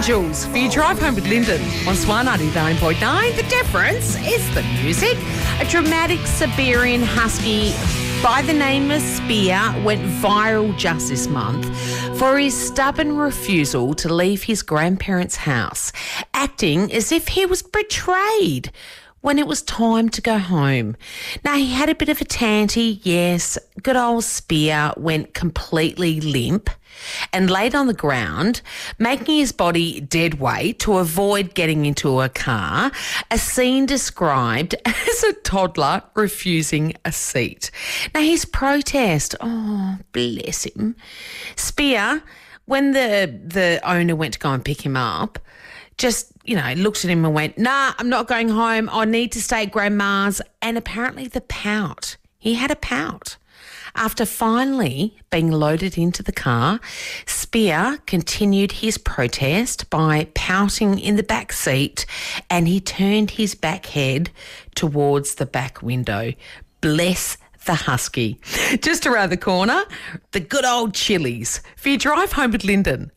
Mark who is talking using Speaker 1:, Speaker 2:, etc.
Speaker 1: Jules, for your drive home with Lyndon on Swan 99.9. The difference is the music. A dramatic Siberian husky by the name of Spear went viral just this month for his stubborn refusal to leave his grandparents' house, acting as if he was betrayed when it was time to go home. Now, he had a bit of a tanty, yes. Good old Spear went completely limp and laid on the ground, making his body dead weight to avoid getting into a car, a scene described as a toddler refusing a seat. Now, his protest, oh, bless him. Spear, when the owner went to go and pick him up, just, looked at him and went, nah, I'm not going home. I need to stay at Grandma's. And apparently the pout. He had a pout. After finally being loaded into the car, Spear continued his protest by pouting in the back seat, and he turned his back head towards the back window. Bless the husky. Just around the corner, the good old Chili's for your drive home with Lyndon